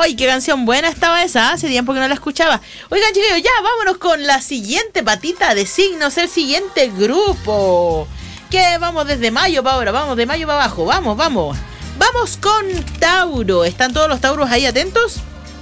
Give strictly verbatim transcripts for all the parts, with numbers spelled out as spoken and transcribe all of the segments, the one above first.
¡Ay, qué canción buena estaba esa! Hace tiempo que no la escuchaba. Oigan, chiquillos, ya, vámonos con la siguiente patita de signos, el siguiente grupo. Que vamos desde mayo para ahora, vamos de mayo para abajo, vamos, vamos. Vamos con Tauro. ¿Están todos los Tauros ahí atentos?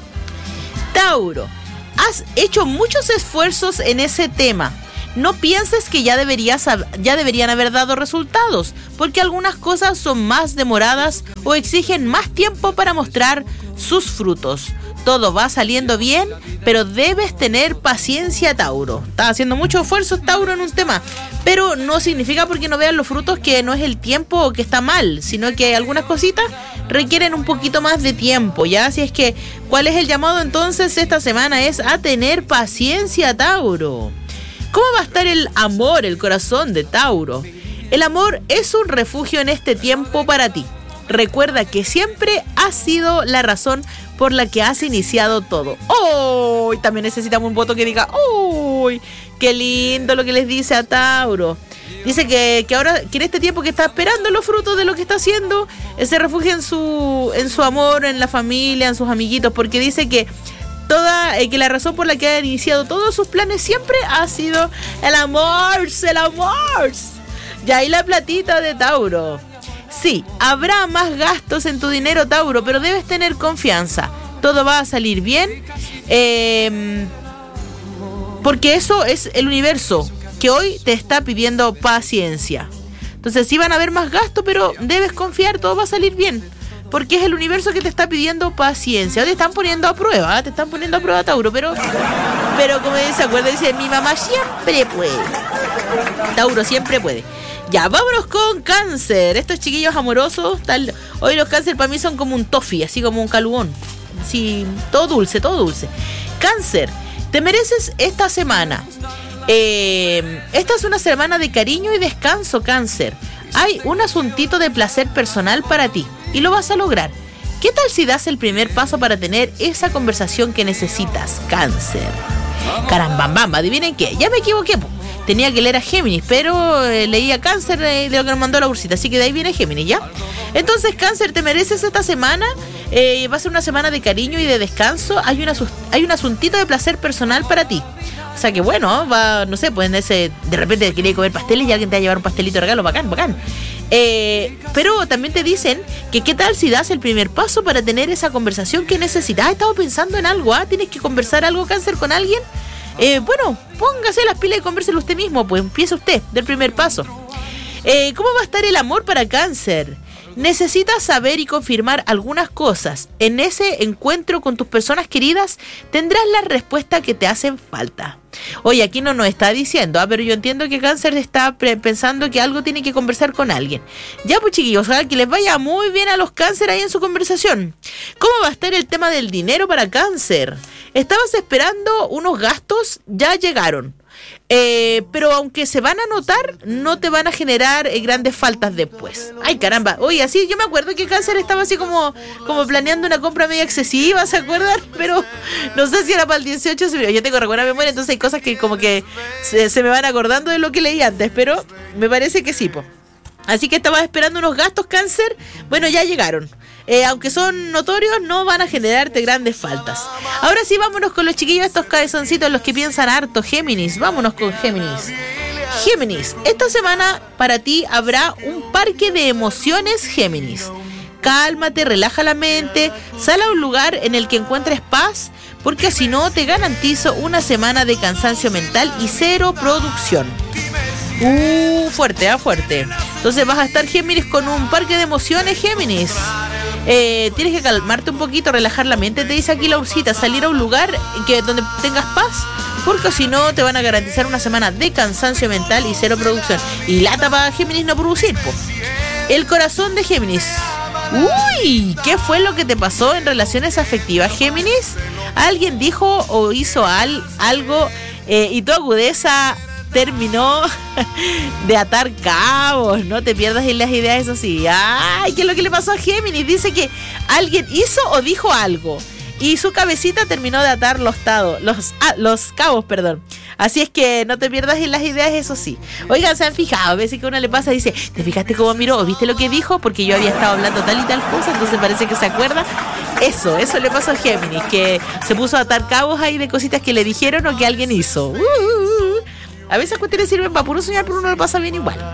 Tauro, has hecho muchos esfuerzos en ese tema. No pienses que ya, deberías, ya deberían haber dado resultados, porque algunas cosas son más demoradas o exigen más tiempo para mostrar sus frutos. Todo va saliendo bien, pero debes tener paciencia, Tauro. Estás haciendo mucho esfuerzo, Tauro, en un tema, pero no significa porque no vean los frutos que no es el tiempo o que está mal, sino que algunas cositas requieren un poquito más de tiempo, ¿ya? Así es que, ¿cuál es el llamado entonces esta semana? Es a tener paciencia, Tauro. ¿Cómo va a estar el amor, el corazón de Tauro? El amor es un refugio en este tiempo para ti. Recuerda que siempre ha sido la razón por la que has iniciado todo. ¡Oh! Y también necesitamos un voto que diga ¡oh! ¡Qué lindo lo que les dice a Tauro! Dice que, que ahora, que en este tiempo que está esperando los frutos de lo que está haciendo, se refugia en su, en su amor, en la familia, en sus amiguitos, porque dice que Toda, eh, que la razón por la que han iniciado todos sus planes siempre ha sido el amor, el amor. Y ahí la platita de Tauro. Sí, habrá más gastos en tu dinero, Tauro, pero debes tener confianza. Todo va a salir bien, eh, porque eso es el universo que hoy te está pidiendo paciencia. Entonces sí van a haber más gastos, pero debes confiar, todo va a salir bien. Porque es el universo que te está pidiendo paciencia. Te están poniendo a prueba, ¿eh? Te están poniendo a prueba, Tauro. Pero, pero como dice, acuerda, dice, mi mamá siempre puede. Tauro siempre puede. Ya, vámonos con Cáncer. Estos chiquillos amorosos, tal, hoy los Cáncer para mí son como un toffee, así como un calugón. Sí, todo dulce, todo dulce. Cáncer, te mereces esta semana. Eh, esta es una semana de cariño y descanso, Cáncer. Hay un asuntito de placer personal para ti y lo vas a lograr. ¿Qué tal si das el primer paso para tener esa conversación que necesitas, Cáncer? Carambambamba, adivinen qué, ya me equivoqué, po. Tenía que leer a Géminis, pero eh, leí a Cáncer eh, de lo que nos mandó la Ursita, así que de ahí viene Géminis, ¿ya? Entonces, Cáncer, te mereces esta semana, eh, va a ser una semana de cariño y de descanso, hay, una, hay un asuntito de placer personal para ti. O sea que bueno, va, no sé, pues en ese, de repente quería comer pasteles y alguien te va a llevar un pastelito de regalo, bacán, bacán. Eh, pero también te dicen que qué tal si das el primer paso para tener esa conversación que necesitas. ¿Has estado pensando en algo? ¿Ah? ¿Tienes que conversar algo, Cáncer, con alguien? Eh, bueno, póngase las pilas y convérselo usted mismo, pues empieza usted del primer paso. Eh, ¿Cómo va a estar el amor para Cáncer? Necesitas saber y confirmar algunas cosas. En ese encuentro con tus personas queridas tendrás la respuesta que te hacen falta. Oye, aquí no nos está diciendo, ¿ah? Pero yo entiendo que Cáncer está pre- pensando que algo tiene que conversar con alguien. Ya pues, chiquillos, ¿sabes? Que les vaya muy bien a los Cáncer ahí en su conversación. ¿Cómo va a estar el tema del dinero para Cáncer? Estabas esperando unos gastos, ya llegaron. Eh, pero aunque se van a notar, no te van a generar eh, grandes faltas después. Ay, caramba. Oye, así yo me acuerdo que Cáncer estaba así como, como planeando una compra media excesiva, ¿se acuerdan? Pero no sé si era para el dieciocho. Yo tengo recuerda memoria, entonces hay cosas que como que se, se me van acordando de lo que leí antes, pero me parece que sí, po. Así que estabas esperando unos gastos, Cáncer. Bueno, ya llegaron. Eh, aunque son notorios, no van a generarte grandes faltas. Ahora sí, vámonos con los chiquillos, estos cabezoncitos, los que piensan harto. Géminis, vámonos con Géminis. Géminis, esta semana para ti habrá un parque de emociones, Géminis. Cálmate, relaja la mente, sal a un lugar en el que encuentres paz, porque si no te garantizo una semana de cansancio mental y cero producción. Uh, fuerte, ah, fuerte. Entonces vas a estar, Géminis, con un parque de emociones, Géminis. Eh, tienes que calmarte un poquito, relajar la mente, te dice aquí la Ursita, salir a un lugar que, donde tengas paz, porque si no te van a garantizar una semana de cansancio mental y cero producción. Y lata para Géminis no producir, po. El corazón de Géminis. Uy, ¿qué fue lo que te pasó en relaciones afectivas, Géminis? Alguien dijo o hizo al, algo eh, y tu agudeza terminó de atar cabos. No te pierdas en las ideas, eso sí. Ay, ¿qué es lo que le pasó a Géminis? Dice que alguien hizo o dijo algo y su cabecita terminó de atar los, tados, los, ah, los cabos, perdón. Así es que no te pierdas en las ideas, eso sí. Oigan, ¿se han fijado? A veces que a uno le pasa y dice, ¿te fijaste cómo miró? ¿O viste lo que dijo? Porque yo había estado hablando tal y tal cosa, entonces parece que se acuerda. Eso, eso le pasó a Géminis, que se puso a atar cabos ahí de cositas que le dijeron o que alguien hizo. Uh, uh, uh. A veces cuestiones sirven para puro soñar, pero uno lo pasa bien igual.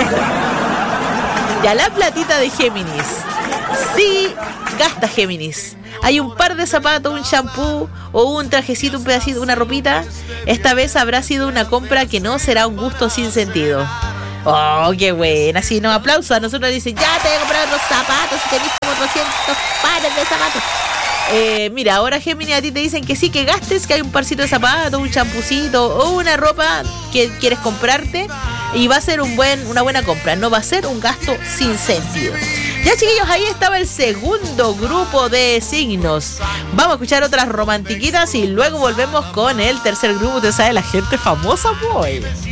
Ya, la platita de Géminis. Sí, gasta Géminis. Hay un par de zapatos, un shampoo o un trajecito, un pedacito, una ropita. Esta vez habrá sido una compra que no será un gusto sin sentido. Oh, qué buena. Si nos aplausos a nosotros dicen, ya te voy a comprar los zapatos y tenés como doscientos pares de zapatos. Eh, mira, ahora Géminis a ti te dicen que sí, que gastes, que hay un parcito de zapatos, un champucito o una ropa que quieres comprarte y va a ser un buen, una buena compra, no va a ser un gasto sin sentido. Ya, chiquillos, ahí estaba el segundo grupo de signos. Vamos a escuchar otras romantiquitas y luego volvemos con el tercer grupo. Usted sabe, la gente famosa, pues.